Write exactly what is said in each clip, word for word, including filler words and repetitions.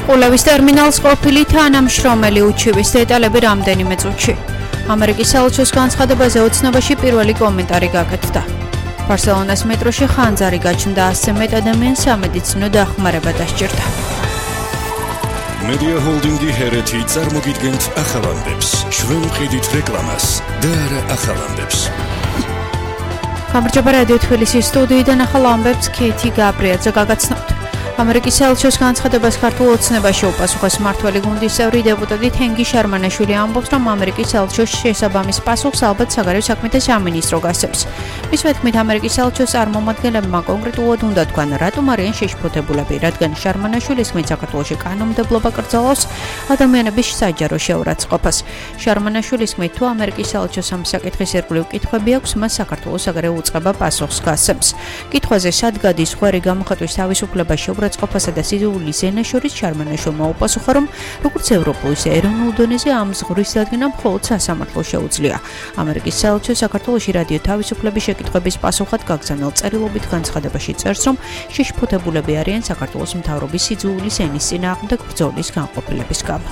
ყულევის ტერმინალს ყოფილი თანამშრომელი უჩივის დეტალები რამდენიმე წუთში. ამერიკის საელჩოს განცხადებაზე ოცნებაში პირველი კომენტარი გაკეთდა. ბარსელონას მეტროში ხანძარი გაჩნდა ასზე მეტ ადამიანს სამედიცინო დახმარება დასჭირდა. Media Holding-ი ჰერეთი წარმოგიდგენთ ახალანდებს, ჩვენ ვყიდით რეკლამას და არა ახალანდებს. გამარჯობა რადიო თბილისის სტუდიიდან ახალ ამბებს ქეთი გაბრიაძე გაგაცნობთ. ამერიკის საელჩოს განცხადებას ქართულ ოცნებაში უპასუხოს მმართველი გუნდის წევრი დეპუტატი თენგი შარმანაშვილი ამბობს, რომ ამერიკის საელჩოს შესაბამის პასუხს ალბათ საგარეო საქმეთა სამინისტრო გასცემს. მისივე თქმით, ამერიკის საელჩოს წარმომადგენლებმა კონკრეტულად უნდა თქვან, რატომ არიან შეშფოთებულები, რადგან შარმანაშვილის თქმით, საქართველოში კანონმდებლობა კრძალავს ადამიანების საჯარო შეურაცხყოფას. შარმანაშვილის თქმით, თუ ამერიკის საელჩოს ამ საკითხის ირგვლივ კითხვები აქვს, მას საქართველოს საგარეო უწყება პასუხს გასცემს. კითხვაზე სად გადის ხვერი გამოხატვის თავისუფლება შეურაცხყოფასა და სიძულვილის ენა შორის შარმანაშვილმა უპასუხა, რომ როგორც ევროპულ, ისე ეროვნულ დონეზე ამ ზღვრის დადგენა მხოლოდ სასამართლოს შეუძლია. ამერიკის საელჩო საქართველოში რადიო თავისუფლების შეკითხვების პასუხად გაგზავნილ წერილობით განცხადებაში წერს, რომ შეშფოთებულები არიან საქართველოს მთავრობის სიძულვილის ენის წინააღმდეგ ბრძოლის განყოფილების გამო.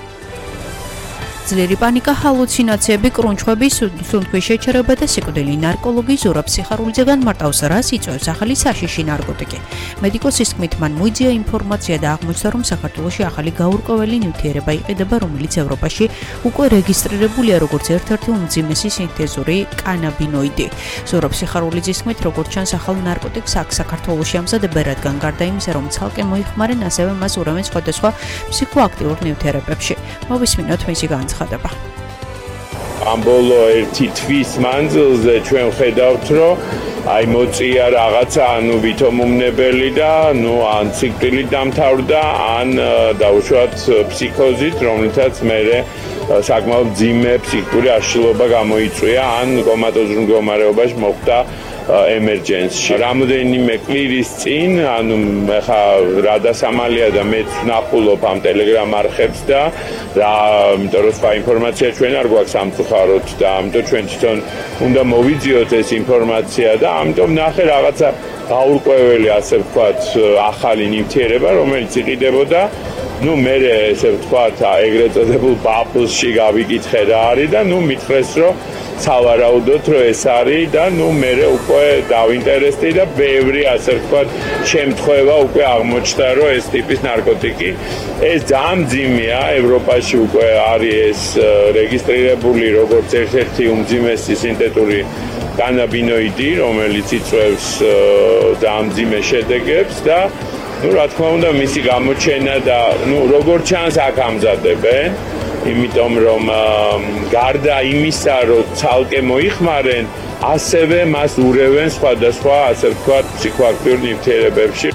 ძლიერი პანიკა, ჰალუცინაციები, კრუნჩხვები, სუნთქვის შეჩერება და სიკვდილი. ნარკოლოგი ზურაბ სიხარულიძე განმარტავს, რას იწვევს ახალი საშიში ნარკოტიკი. მედიკოსის თქმით, მან მოიძია ინფორმაცია და აღმოჩნდა, რომ საქართველოში ახალი გაურკვეველი ნივთიერება იყიდება, რომელიც ევროპაში უკვე რეგისტრირებულია როგორც ერთ-ერთი უმძიმესი სინთეზური კანაბინოიდი. ზურაბ სიხარულიძის თქმით, როგორც ჩანს, ახალ ნარკოტიკს აქ საქართველოში ამზადებენ, რადგან გარდა იმისა, რომ ცალკე მოიხმარენ, ასევე მას ურევენ სხვადასხვა ფსიქოაქტიურ ნივთიერებებში. მოვისმინოთ მისი განცხადება. ამ ბოლო ერთი თვის მანძილზე ჩვენ ხედავთ, რომ აი მოწია რაღაცა, ანუ ვითომუმნებელი და ნუ ან ციკლი დამთავრდა, ან დაუშვათ ფსიქოზით, რომლითაც მერე საკმაოდ ძიმე ფსიქიკური აშლილობა გამოიწვია, ან კომატოზურ მდგომარეობაში მოხვდა ემერჯენსში. რამოდენიმე კვირის წინ, ანუ ხა რა დასამალია და მეც ვნახულობ ამ ტელეგრამ არხებს და რა, იმიტომ რომ სხვა ინფორმაცია ჩვენ არ გვაქვს სამწუხაროდ და ამიტომ ჩვენ თვითონ უნდა მოვიძიოთ ეს ინფორმაცია და ამიტომ ნახე რაღაცა გაურკვეველი, ასე ვთქვათ, ახალი ნივთიერება, რომელიც იყიდებოდა. ნუ მე ესე ვთქვათ, ეგრეთ წოდებულ ბაბლში გავიკითხე რა არის და ნუ მითხრეს, რომ სავარაუდოდ რომ ეს არის და ნუ მე უკვე დავინტერესდი და ბევრი, ასე ვთქვათ, შემთხვევა უკვე აღმოჩნდა, რომ ეს ტიპის ნარკოტიკი ეს ძალიან მძიმეა, ევროპაში უკვე არის ეს რეგისტრირებული როგორც ერთ-ერთი უმძიმესი სინთეტური კანაბინოიდი, რომელიც იწვევს ძალიან მძიმე შედეგებს და ну, რა თქმა უნდა, მისი გამოჩენა და ну, როგორც ჩანს აქ ამზადებენ, იმიტომ რომ გარდა იმისა, რომ ცალკე მოიხმარენ, ასევე მას ურევენ სხვადასხვა, ასე ვთქვათ, ფსიქოაქტიურ ნივთიერებებში.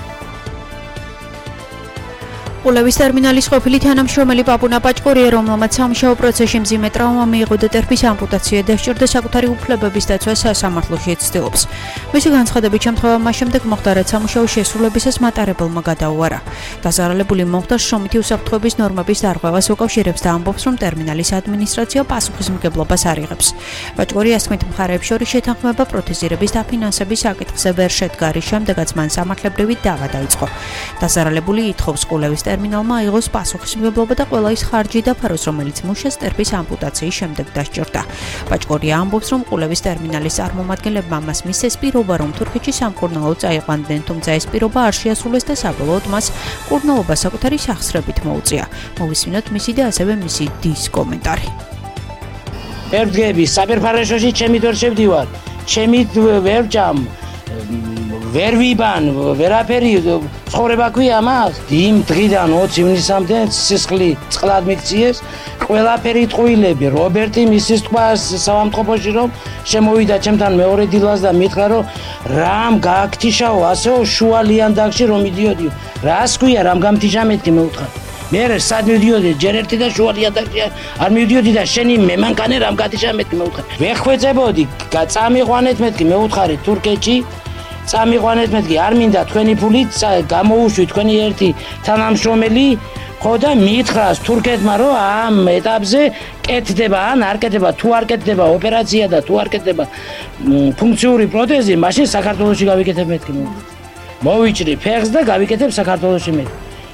ყულევის ტერმინალის ყოფილი თანამშრომელი პაპუნა პაჭკორია, რომელმაც სამუშაო პროცესში მძიმე ტრავმა მიიღო და ტერფის ამპუტაცია დასჭირდა, საკუთარი უფლებების დაცვას სასამართლოში ცდილობს. მისი განცხადებით შემთხვევა მას შემდეგ მოხდა, რაც სამუშაო შესრულებისას მატარებელმა გადაუარა. დაზარალებული მოხდა შრომითი უსაფრთხოების ნორმების დარღვევას უკავშირებს და ამბობს, რომ ტერმინალის ადმინისტრაცია პასუხისმგებლობას არ იღებს. პაჭკორიას თქმით, მხარეებს შორის შეთანხმება პროთეზირების დაფინანსების საკითხზე ვერ შედგა, რის შემდეგაც მან სამართლებრივი დავა დაიწყო. დაზარალებული ითხოვს ყულევის ტერმინალმა აიღოს პასუხისმგებლობა და ყველა ის ხარჯი დაფაროს, რომელიც მუშას ტერფის ამპუტაციის შემდეგ დასჭირდა. პაჭკორია ამბობს, რომ ყულევის ტერმინალის წარმომადგენლებმა მას მისცეს პირობა, რომ თურქეთში სამკურნალოდ წაიყვანდნენ, თუმცა ეს პირობა არ შეასრულეს და საბოლოოდ მას კურნალობა საკუთარი სახსრებით მოუწია. მოვისმინოთ მისი და ასევე მისი დის კომენტარი. ერთგები საფერფარეშოში ჩემით ვერ შევდივარ, ჩემით ვერ ჭამ, ვერ ვიბან, ვერაფერი ცხოვრება ქვია მას. იმ დღიდან ოცი ივნისამდე სისხლი წყლად მიქციეს, ყველაფერი ტყუილები. რობერტი მისის თქვა საავადმყოფოში, რომ შემოვიდა ჩემთან მეორე დილას და მითხრა, რომ რამ გააქთიშაო, ასეო შუა ლიანდაგში რომ მიდიოდი. რას ქვია, რამ გამთიშა მეთქი მეუთხარ. მე სად მივდიოდი, ჯერ ერთი და შუა ლიანდაგში არ მივდიოდი და შენი მემანქანე რამ გათიშა მეთქი მეუთხარ. ვეხვეწებოდი, წამიყვანეთ მეთქი მეუთხარი თურქეთში. წამიყვანეთ მეთქი, არ მინდა თქვენი ფულით გამოუშვი თქვენი ერთი თანამშრომელი, ხო და მითხრას თურქეთმა, რომ ამ ეტაპზე კეთდება, ან არ კეთდება, თუ არ კეთდება ოპერაცია და თუ არ კეთდება ფუნქციური პროთეზი, მაშინ საქართველოში გავიკეთებ მეთქი. მოვიჭრი ფეხს და გავიკეთებ საქართველოში მეთქი.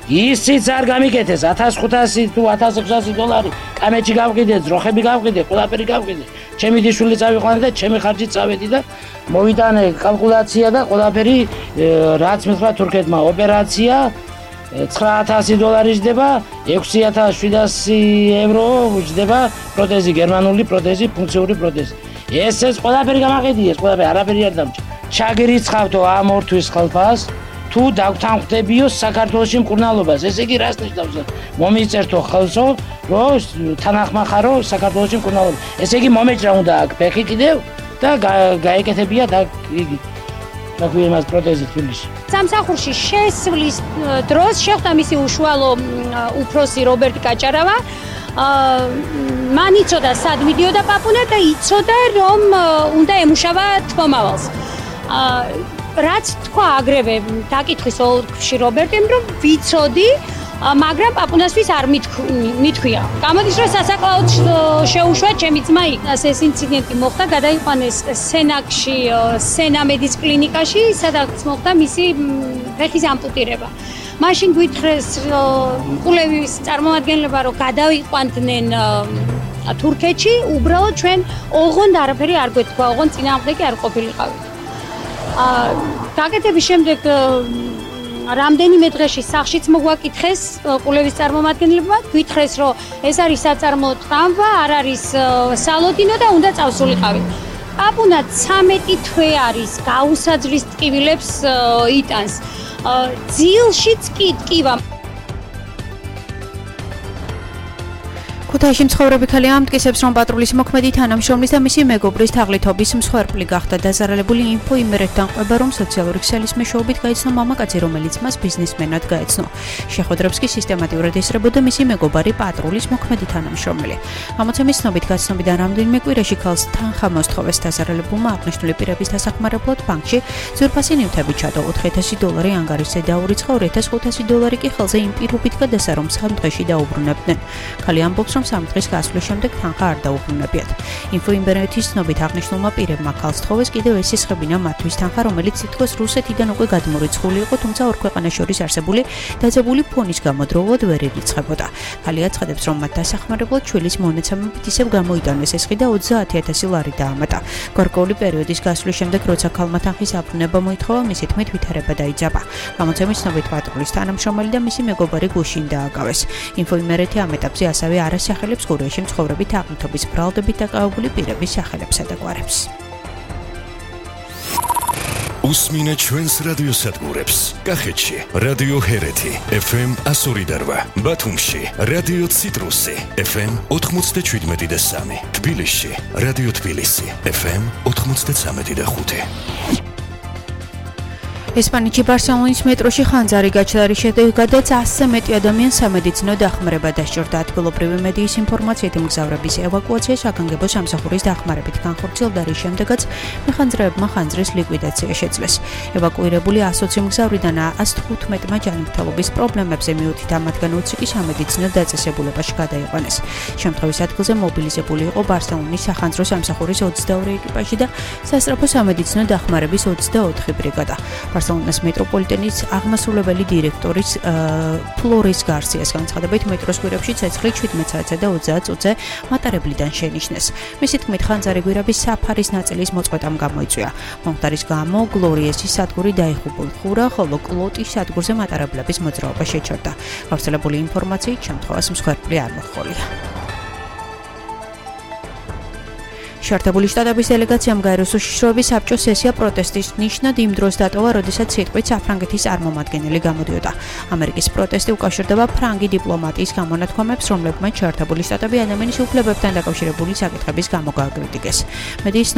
ისიც არ გამიკეთეს ათას ხუთასი თუ ათას ექვსასი დოლარი კამეჩი გავყიდე, ძროხები გავყიდე, ყველაფერი გავყიდე. ჩემი დიშვილი წავიყვანე და ჩემი ხარჯით წავედი და მოვიტანე კალკულაცია და ყველაფერი რაც მითხრა თურქეთმა ოპერაცია ცხრა ათასი დოლარი ჯდება, ექვსი ათას შვიდასი ევრო ჯდება პროტეზი, გერმანული პროტეზი, ფუნქციური პროტეზი. ესეც ყველაფერი გამაყიდი, ეს ყველაფერი არაფერი არ დამჭა. ჩაგერიცხავთო ამ ორთვის ხალხას თუ დავთანხმდებიო საქართველოში მკურნალობას. ესე იგი რას ნიშნავს? მომიწერთო ხელსო, რომ თანახმახარო საქართველოში მკურნალობა. ესე იგი მომეჭრა უნდა აქ ფეხი კიდევ და გაეკეთებია და იგი ნაგვიმას პროტეზი თბილისში. სამსახურში შესვლის დროს შეხვდა მისი უშუალო უფროსი რობერტი კაჭარავა. მან იცოდა სად მიდიოდა პაპუნა და იცოდა რომ უნდა ემუშავა თვომავალს. რაც თქვა აგრევე დაკითხვის ოლქში რობერტემ რომ ვიცოდი, მაგრამ პაპუნასთვის არ მithქვია. გამოდის რომ სასაკლაოდ შეუშვა ჩემი ძმა იქ. ეს ინციდენტი მოხდა, გადაიყვანეს სენაკში, სენამედის კლინიკაში, სადაც მოხდა მისი ფეხის ამპუტირება. მაშინ გვითხრეს კულევის წარმომადგენლება რომ გადავიყვანდნენ თურქეთში, უბრალოდ ჩვენ ოღონდ არაფერი არ გვეთქვა, ოღონდ წინააღმდეგი არ ყოფილიყავით. გაკეთების შემდეგ რამდენიმე დღეში სახლშიც მოგვაკითხეს კულევის წარმომადგენლებმა, გვითხრეს რომ ეს არის საწარმოო ტრამვა, არ არის სალოდინო და უნდა წავსულიყავით. პაპუნა ცამეტი თვე არის გაუსაძლის ტკივილებს იტანს. ძილშიც კი ტკივა. ქუთაისში მცხოვრები ქალი ამტკიცებს, რომ პატრულის მოქმედი თანამშრომლის და მისი მეგობრის თაღლითობის მსხვერპლი გახდა. დაზარალებული ინფო იმერეთთან ყვება, რომ სოციალური ქსელის მეშვეობით გაიცნო მამაკაცი, რომელიც მას ბიზნესმენად გაეცნო. შეხვედრებს კი სისტემატურად ესწრებოდა მისი მეგობარი პატრულის მოქმედი თანამშრომელი. გამოცემის ცნობით, გაცნობიდან რამდენიმე კვირაში ქალს თანხა მოსთხოვეს. დაზარალებულმა აღნიშნული პირების დასახმარებლად ბანკში ძვირფასი ნივთები ჩადო. ოთხი ათასი დოლარი ანგარიშზე დაურიცხა, ორი ათას ხუთასი დოლარი კი ხელზე იმ პირობით გადასცა, რომ სამ დღეში დაუბრუნებდნენ. ქალი ამბობს, რომ სამ დღის გასვლის შემდეგ თანხა არ დაუბრუნებიათ. ინფო იმერეთის ცნობით აღნიშნულმა პირებმა ქალს თხოვეს კიდევ ესისხებინა მათთვის თანხა, რომელიც თითქოს რუსეთიდან უკვე გადმორიცხული იყო, თუმცა ორ ქვეყანას შორის არსებული დაძაბული ფონის გამო დროულად ვერ ირიცხებოდა. ქალი აცხადებს, რომ მათ დასახმარებლად შვილის მონაცემებით ისევ გამოიტანეს ეს ხი და ოცდაათი ათასი ლარი დაამატა. გარკვეული პერიოდის გასვლის შემდეგ, როცა ქალმა თანხის აბრუნება მოითხოვა, მისი თქმით ვითარება დაიძაბა. გამოცემის ცნობით, პატრულის თანამშრომელი და მისი მეგობარი გუშინ დააკავეს. ინფო იმერეთი ამ ეტაპზე ასევე არას სახელებს გურიაში მცხოვრები თაღლითობის ბრალდებით დაკავებული პირების სახელებსა და გვარებს. უსმინე ჩვენს რადიოსადგურებს. კახეთში რადიო ჰერეთი ეფ ემ εκατო ორი და რვა, ბათუმში რადიო ციტრუსი ეფ ემ ოთხმოცდაშვიდმეტი და სამი, თბილისში რადიო თბილისი ეფ ემ ოთხმოცდაცამეტი და ხუთი. ესპანეთში ბარსელონის მეტროში ხანძარი გაჩნდა, რის შედეგადაც ასზე მეტი ადამიანს სამედიცინო დახმარება დასჭირდა. ადგილობრივი მედიის ინფორმაციით, მგზავრების ევაკუაცია საგანგებო სამსახურის დახმარებით განხორციელდა, რის შემდეგაც მეხანძრეებმა ხანძრის ლიკვიდაცია შეძლეს. ევაკუირებული ასოცი მგზავრიდან ას თხუთმეტმა ჯანმრთელობის პრობლემებზე მიუთითა, მათგან ოცი კი სამედიცინო დაწესებულებაში გადაიყვანეს. შემთხვევის ადგილზე მობილიზებული იყო ბარსელონის სახანძრო სამსახურის ოცდაორი ეკიპაჟი და სასწრაფო სამედიცინო დახმარების ოცდაოთხი ბრიგადა. ბარსელონას მეტროპოლიტენის აღმასრულებელი დირექტორის ფლორის გარსიას განცხადებით, მეტროს კვირებში ცეცხლი შვიდმეტ საათსა და ოცდაათ წუთზე მატარებლიდან შენიშნეს. მისი თქმით, ხანძარი გვირაბის საფარის ნაწილის მოწყვეტამ გამოიწვია. მომხდარის გამო გლორიესის სადგური დაიხუბულხურა, ხოლო კლოტის სადგურზე მატარებლების მოძრაობა შეჩერდა. გავრცელებული ინფორმაციით, შემთხვევას მსხვერპლი არ მოჰყოლია. შეერთებული შტატების დელეგაციამ გაეროს უშიშროების საბჭოს სესია პროტესტის ნიშნად იმ დროს დატოვა, როდესაც სიტყვით საფრანგეთის წარმომადგენელი გამოდიოდა. ამერიკის პროტესტი უკავშირდება ფრანგი დიპლომატიის გამონათქვამებს, რომლებმაც შეერთებული შტატები ადამიანის უფლებებთან დაკავშირებული საკითხების გამო გააკრიტიკეს. მედიის